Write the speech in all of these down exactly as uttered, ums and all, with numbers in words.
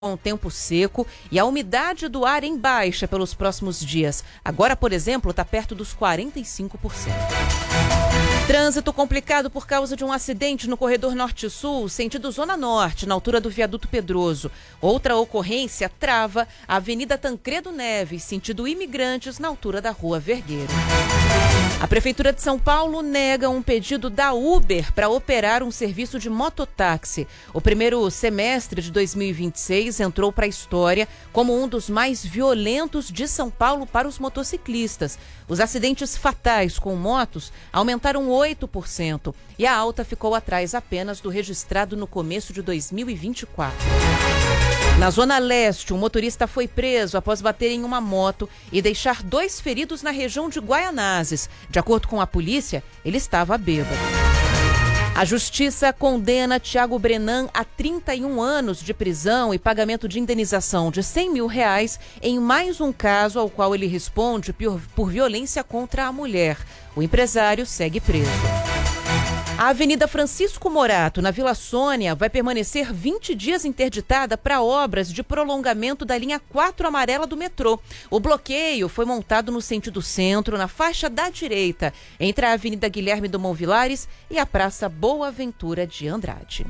com o tempo seco e a umidade do ar em baixa pelos próximos dias. Agora, por exemplo, está perto dos quarenta e cinco por cento. Trânsito complicado por causa de um acidente no corredor norte-sul, sentido Zona Norte, na altura do viaduto Pedroso. Outra ocorrência trava a Avenida Tancredo Neves, sentido Imigrantes, na altura da Rua Vergueiro. A Prefeitura de São Paulo nega um pedido da Uber para operar um serviço de mototáxi. O primeiro semestre de dois mil e vinte e seis entrou para a história como um dos mais violentos de São Paulo para os motociclistas. Os acidentes fatais com motos aumentaram oito por cento e a alta ficou atrás apenas do registrado no começo de dois mil e vinte e quatro. Na Zona Leste, um motorista foi preso após bater em uma moto e deixar dois feridos na região de Guaianazes. De acordo com a polícia, ele estava bêbado. A Justiça condena Thiago Brenan a trinta e um anos de prisão e pagamento de indenização de cem mil reais em mais um caso ao qual ele responde por, por violência contra a mulher. O empresário segue preso. A Avenida Francisco Morato, na Vila Sônia, vai permanecer vinte dias interditada para obras de prolongamento da linha quatro amarela do metrô. O bloqueio foi montado no sentido centro, na faixa da direita, entre a Avenida Guilherme Dumont Vilares e a Praça Boa Ventura de Andrade.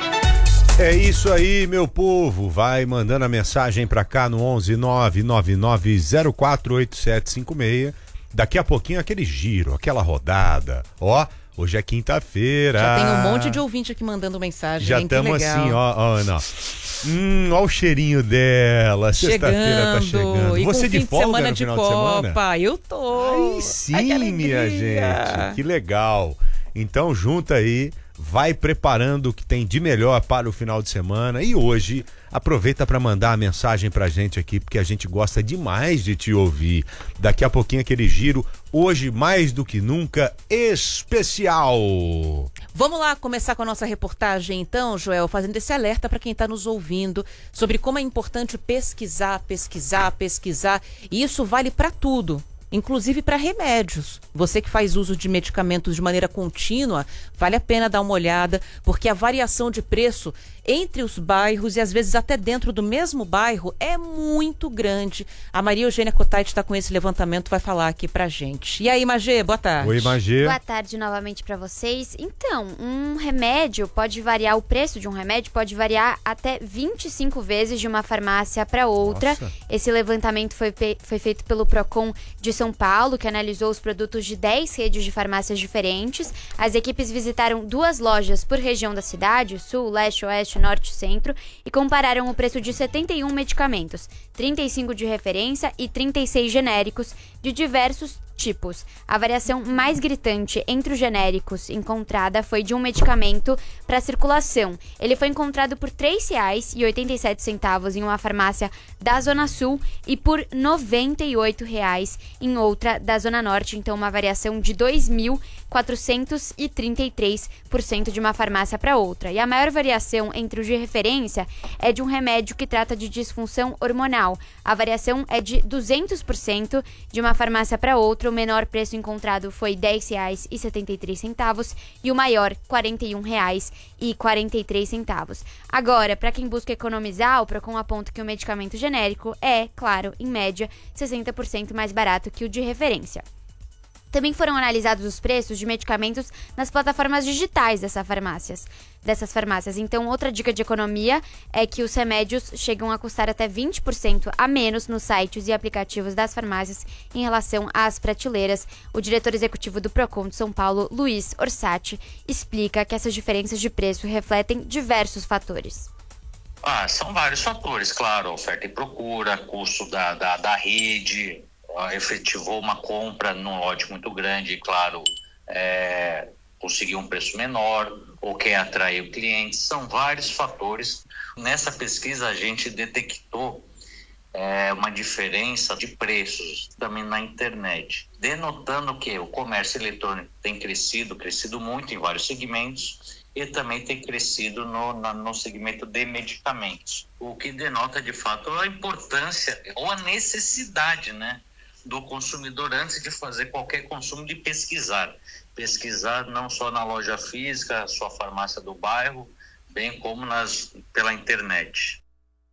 É isso aí, meu povo. Vai mandando a mensagem para cá no onze nove nove nove zero quatro oito sete cinco seis. Daqui a pouquinho aquele giro, aquela rodada. Ó, hoje é quinta-feira. Já tem um monte de ouvinte aqui mandando mensagem. Já estamos assim, ó, ó, não. Hum, ó o cheirinho dela. Sexta-feira tá chegando. E Você com de fim folga de semana no de final Copa. de semana? Eu tô. Aí sim, minha gente. Que legal. Então, junta aí. Vai preparando o que tem de melhor para o final de semana e hoje aproveita para mandar a mensagem pra gente aqui, porque a gente gosta demais de te ouvir. Daqui a pouquinho aquele giro, hoje mais do que nunca especial. Vamos lá começar com a nossa reportagem então, Joel, fazendo esse alerta para quem está nos ouvindo sobre como é importante pesquisar, pesquisar, pesquisar, e isso vale para tudo. Inclusive para remédios. Você que faz uso de medicamentos de maneira contínua, vale a pena dar uma olhada, porque a variação de preço entre os bairros e às vezes até dentro do mesmo bairro é muito grande. A Maria Eugênia Cotait está com esse levantamento, vai falar aqui pra gente. E aí, Magê, boa tarde. Oi, Magê. Boa tarde novamente para vocês. Então, um remédio pode variar, o preço de um remédio pode variar até vinte e cinco vezes de uma farmácia para outra. Nossa. Esse levantamento foi, foi feito pelo Procon de São Paulo, que analisou os produtos de dez redes de farmácias diferentes. As equipes visitaram duas lojas por região da cidade, sul, leste, oeste, norte e centro, e compararam o preço de setenta e um medicamentos, trinta e cinco de referência e trinta e seis genéricos de diversos tipos. A variação mais gritante entre os genéricos encontrada foi de um medicamento para circulação. Ele foi encontrado por três reais e oitenta e sete centavos em uma farmácia da Zona Sul e por noventa e oito reais em outra da Zona Norte. Então, uma variação de dois mil quatrocentos e trinta e três por cento de uma farmácia para outra. E a maior variação entre os de referência é de um remédio que trata de disfunção hormonal. A variação é de duzentos por cento de uma farmácia para outra. O menor preço encontrado foi dez reais e setenta e três centavos e o maior quarenta e um reais e quarenta e três centavos. Agora, para quem busca economizar, o Procon aponta que o medicamento genérico é, claro, em média, sessenta por cento mais barato que o de referência. Também foram analisados os preços de medicamentos nas plataformas digitais dessas farmácias. Dessas farmácias. Então, outra dica de economia é que os remédios chegam a custar até vinte por cento a menos nos sites e aplicativos das farmácias em relação às prateleiras. O diretor executivo do Procon de São Paulo, Luiz Orsatti, explica que essas diferenças de preço refletem diversos fatores. Ah, são vários fatores, claro, oferta e procura, custo da, da, da rede, efetivou uma compra num lote muito grande e, claro, é, conseguiu um preço menor ou quem atraiu clientes, são vários fatores. Nessa pesquisa a gente detectou é, uma diferença de preços também na internet, denotando que o comércio eletrônico tem crescido, crescido muito em vários segmentos e também tem crescido no, na, no segmento de medicamentos, o que denota de fato a importância ou a necessidade, né, do consumidor antes de fazer qualquer consumo de pesquisar. Pesquisar não só na loja física, sua farmácia do bairro, bem como nas, pela internet.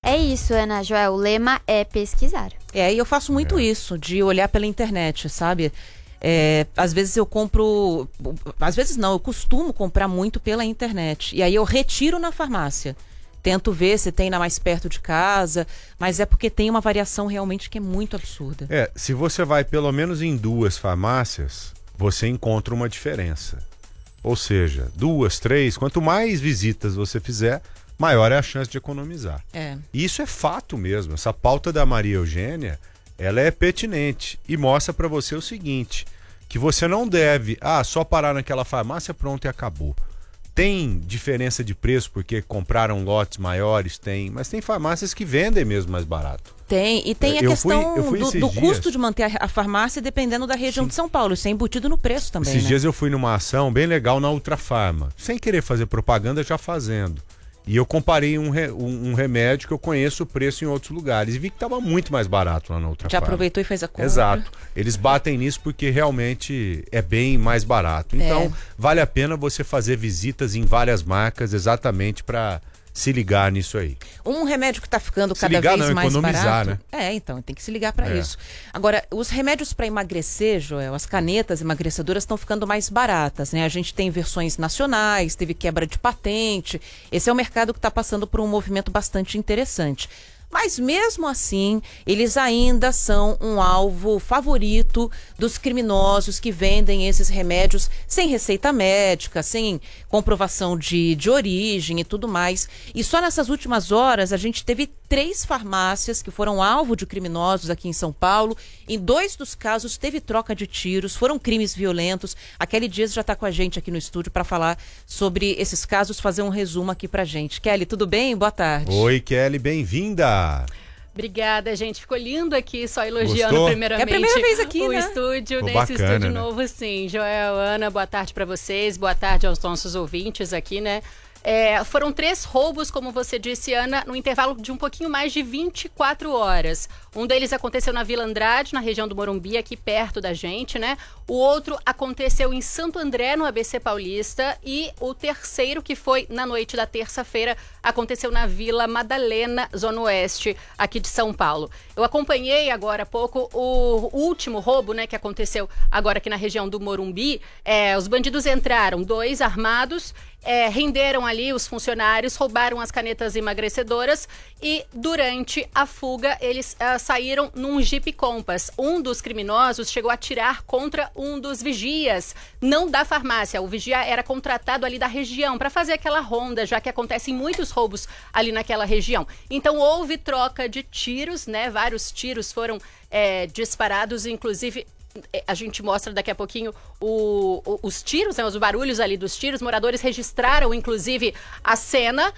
É isso, Ana Joel. O lema é pesquisar. É, e eu faço muito É. isso, de olhar pela internet, sabe? É, às vezes eu compro. Às vezes não, eu costumo comprar muito pela internet. E aí eu retiro na farmácia. Tento ver se tem na mais perto de casa, mas é porque tem uma variação realmente que é muito absurda. É, se você vai pelo menos em duas farmácias, você encontra uma diferença. Ou seja, duas, três, quanto mais visitas você fizer, maior é a chance de economizar. É. E isso é fato mesmo. Essa pauta da Maria Eugênia, ela é pertinente e mostra para você o seguinte, que você não deve, ah, só parar naquela farmácia, pronto e acabou. Tem diferença de preço porque compraram lotes maiores? Tem, mas tem farmácias que vendem mesmo mais barato. Tem, e tem a Eu fui- questão eu fui do, esses do dias- custo de manter a, a farmácia dependendo da região de São Paulo. Isso é embutido no preço também, Esses né? dias eu fui numa ação bem legal na Ultrafarma, sem querer fazer propaganda, já fazendo. E eu comparei um, re- um, um remédio que eu conheço o preço em outros lugares e vi que estava muito mais barato lá na Ultrafarma. Já aproveitou e fez a compra. Exato. Eles batem nisso porque realmente é bem mais barato. Então, É. vale a pena você fazer visitas em várias marcas exatamente para se ligar nisso aí. Um remédio que está ficando Se cada ligar, vez não, mais economizar, barato. né? É, então, tem que se ligar para É. isso. Agora, os remédios para emagrecer, Joel, as canetas emagrecedoras estão ficando mais baratas, né? A gente tem versões nacionais, teve quebra de patente. Esse é um mercado que está passando por um movimento bastante interessante. Mas mesmo assim, eles ainda são um alvo favorito dos criminosos que vendem esses remédios sem receita médica, sem comprovação de, de origem e tudo mais. E só nessas últimas horas a gente teve três farmácias que foram alvo de criminosos aqui em São Paulo. Em dois dos casos teve troca de tiros, foram crimes violentos. A Kelly Dias já está com a gente aqui no estúdio para falar sobre esses casos, fazer um resumo aqui pra gente. Kelly, tudo bem? Boa tarde. Oi, Kelly, bem-vinda! Obrigada, gente. Ficou lindo aqui, só elogiando Gostou? primeiramente É a primeira vez aqui, o né? estúdio, Ficou nesse bacana, estúdio né? novo, sim. Joel, Ana, boa tarde para vocês, boa tarde aos nossos ouvintes aqui, né? É, foram três roubos, como você disse, Ana, no intervalo de um pouquinho mais de vinte e quatro horas. Um deles aconteceu na Vila Andrade, na região do Morumbi, aqui perto da gente, né? O outro aconteceu em Santo André, no A B C Paulista. E o terceiro, que foi na noite da terça-feira, aconteceu na Vila Madalena, Zona Oeste, aqui de São Paulo. Eu acompanhei agora há pouco o último roubo, né, que aconteceu agora aqui na região do Morumbi. É, os bandidos entraram, dois armados, É, renderam ali os funcionários, roubaram as canetas emagrecedoras e durante a fuga eles uh, saíram num Jeep Compass. Um dos criminosos chegou a atirar contra um dos vigias, não da farmácia. O vigia era contratado ali da região para fazer aquela ronda, já que acontecem muitos roubos ali naquela região. Então houve troca de tiros, né? Vários tiros foram é, disparados, inclusive... A gente mostra daqui a pouquinho o, o, os tiros, né, os barulhos ali dos tiros. Moradores registraram, inclusive, a cena.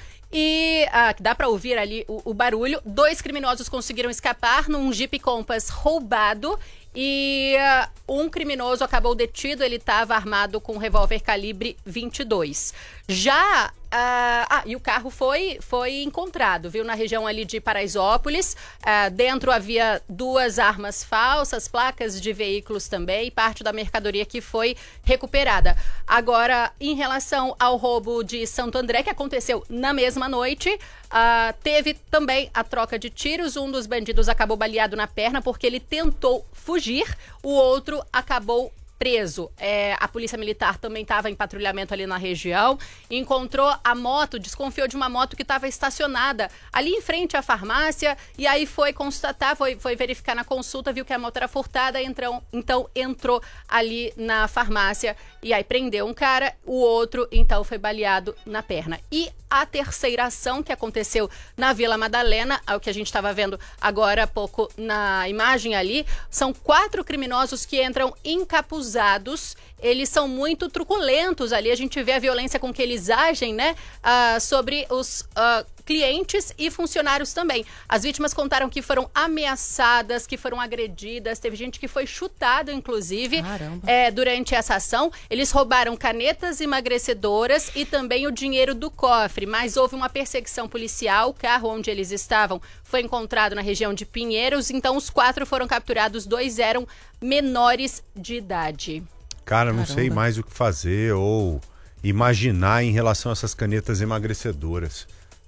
E ah, dá para ouvir ali o, o barulho. Dois criminosos conseguiram escapar num Jeep Compass roubado. E uh, um criminoso acabou detido. Ele estava armado com um revólver calibre vinte e dois. Já... Uh, ah, e o carro foi, foi encontrado, viu, na região ali de Paraisópolis. Uh, dentro havia duas armas falsas, placas de veículos também, parte da mercadoria que foi recuperada. Agora, em relação ao roubo de Santo André, que aconteceu na mesma noite, uh, teve também a troca de tiros. Um dos bandidos acabou baleado na perna porque ele tentou fugir, o outro acabou preso. É, a polícia militar também estava em patrulhamento ali na região, encontrou a moto, desconfiou de uma moto que estava estacionada ali em frente à farmácia, e aí foi constatar, foi, foi verificar na consulta, viu que a moto era furtada, então, então entrou ali na farmácia e aí prendeu um cara, o outro então foi baleado na perna. E a terceira ação que aconteceu na Vila Madalena, é o que a gente estava vendo agora há pouco na imagem ali, são quatro criminosos que entram encapuzados. Eles são muito truculentos ali, a gente vê a violência com que eles agem, né, uh, sobre os uh, clientes e funcionários também. As vítimas contaram que foram ameaçadas, que foram agredidas, teve gente que foi chutado, inclusive, é, durante essa ação. Eles roubaram canetas emagrecedoras e também o dinheiro do cofre, mas houve uma perseguição policial. O carro onde eles estavam foi encontrado na região de Pinheiros, então os quatro foram capturados, dois eram menores de idade. Cara, não Caramba. sei mais o que fazer ou imaginar em relação a essas canetas emagrecedoras.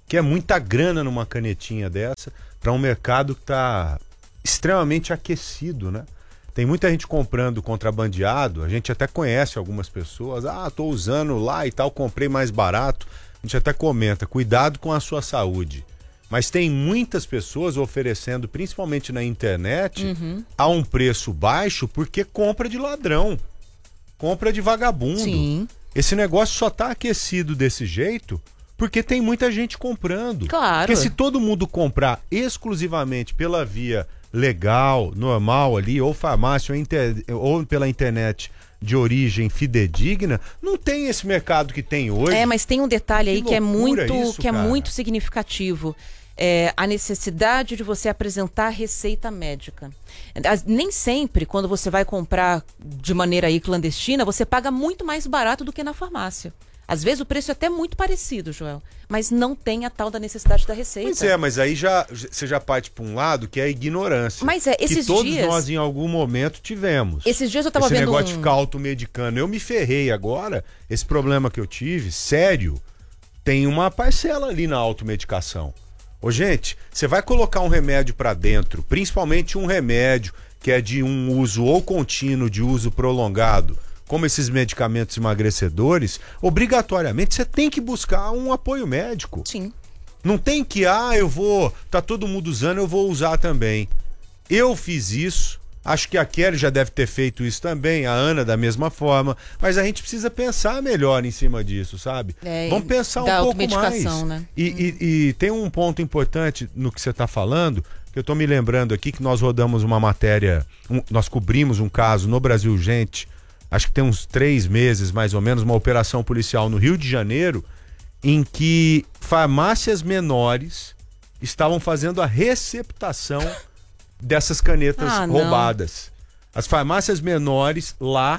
que é muita grana numa canetinha dessa para um mercado que está extremamente aquecido, né? Tem muita gente comprando contrabandeado, a gente até conhece algumas pessoas, ah, tô usando lá e tal, comprei mais barato. A gente até comenta, cuidado com a sua saúde. Mas tem muitas pessoas oferecendo, principalmente na internet, uhum. a um preço baixo porque compra de ladrão, compra de vagabundo. Sim. Esse negócio só tá aquecido desse jeito porque tem muita gente comprando. Claro. Porque se todo mundo comprar exclusivamente pela via legal, normal ali, ou farmácia, ou, inter... ou pela internet de origem fidedigna, não tem esse mercado que tem hoje. É, mas tem um detalhe aí que, que é muito, isso, que é cara. muito significativo. É a necessidade de você apresentar receita médica. Nem sempre, quando você vai comprar de maneira aí clandestina, você paga muito mais barato do que na farmácia. Às vezes o preço é até muito parecido, Joel, mas não tem a tal da necessidade da receita. Pois é, mas aí já, você já parte para um lado que é a ignorância. Mas é, esses que todos dias... nós em algum momento tivemos. Esses dias eu tava esse vendo negócio um... de ficar automedicando. Eu me ferrei agora, esse problema que eu tive, sério, tem uma parcela ali na automedicação. Ô, gente, você vai colocar um remédio para dentro, principalmente um remédio que é de um uso ou contínuo, de uso prolongado, como esses medicamentos emagrecedores, obrigatoriamente você tem que buscar um apoio médico. Sim. Não tem que, ah, eu vou, tá todo mundo usando, eu vou usar também. Eu fiz isso, acho que a Kelly já deve ter feito isso também, a Ana da mesma forma, mas a gente precisa pensar melhor em cima disso, sabe? É, Vamos pensar um pouco mais. Né? E, hum. e, e tem um ponto importante no que você está falando, que eu estou me lembrando aqui que nós rodamos uma matéria, um, nós cobrimos um caso no Brasil Urgente, acho que tem uns três meses, mais ou menos, uma operação policial no Rio de Janeiro, em que farmácias menores estavam fazendo a receptação dessas canetas ah, roubadas. As farmácias menores lá,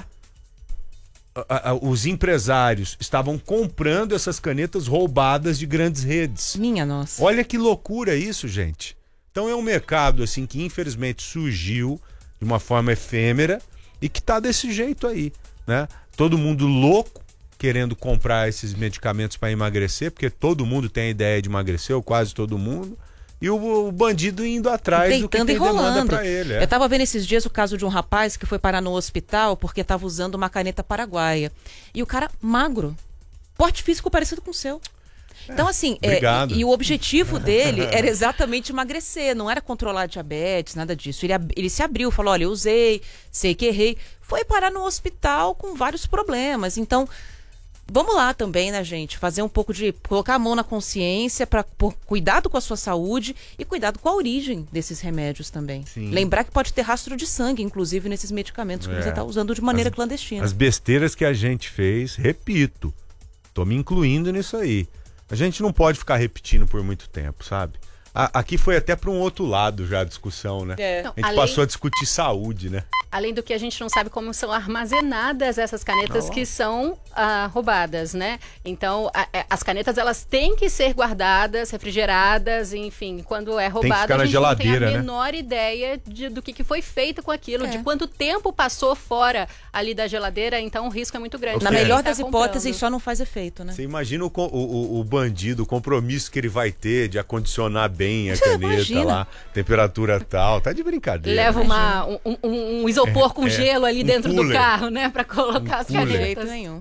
a, a, os empresários estavam comprando essas canetas roubadas de grandes redes. Minha nossa. Olha que loucura isso, gente. Então é um mercado assim que infelizmente surgiu de uma forma efêmera, e que tá desse jeito aí, né? Todo mundo louco querendo comprar esses medicamentos para emagrecer, porque todo mundo tem a ideia de emagrecer, ou quase todo mundo, e o, o bandido indo atrás Deitando do que tem e rolando. demanda para ele. É. Eu tava vendo esses dias o caso de um rapaz que foi parar no hospital porque tava usando uma caneta paraguaia. E o cara magro, porte físico parecido com o seu. Então, assim, é, e, e o objetivo dele era exatamente emagrecer, não era controlar a diabetes, nada disso. Ele, ele se abriu, falou, olha, eu usei, sei que errei. Foi parar no hospital com vários problemas. Então, vamos lá também, né, gente? Fazer um pouco de... colocar a mão na consciência para cuidado com a sua saúde e cuidado com a origem desses remédios também. Sim. Lembrar que pode ter rastro de sangue, inclusive, nesses medicamentos que é. você está usando de maneira as, clandestina. As besteiras que a gente fez, repito, tô me incluindo nisso aí. A gente não pode ficar repetindo por muito tempo, sabe? A, aqui foi até para um outro lado já a discussão, né? É. A gente além, passou a discutir saúde, né? Além do que a gente não sabe como são armazenadas essas canetas não. que são ah, roubadas, né? Então, a, a, as canetas, elas têm que ser guardadas, refrigeradas, enfim. Quando é roubada, a gente não tem a menor né? ideia de, do que, que foi feito com aquilo, é. de quanto tempo passou fora ali da geladeira, então o risco é muito grande. Na melhor das hipóteses, só não faz efeito, né? Você imagina o, o, o bandido, o compromisso que ele vai ter de acondicionar bem a caneta imagina. lá, temperatura tal, tá de brincadeira. Leva uma, um, um, um isopor é, com é, gelo ali um dentro cooler. do carro, né, pra colocar um as canetas. De jeito nenhum.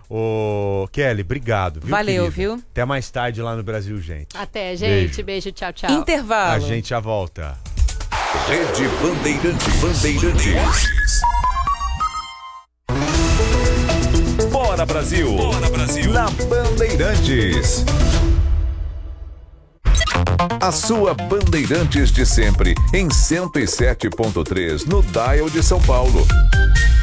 Ô, Kelly, obrigado, viu, Valeu, querida? viu? Até mais tarde lá no Brasil, gente. Até, gente. Beijo, Beijo tchau, tchau. Intervalo. A gente já volta. Rede Bandeirantes. Bandeirantes. Bora, Brasil! Bora, Brasil! Na Bandeirantes. A sua Bandeirantes de sempre, em cento e sete ponto três, no dial de São Paulo.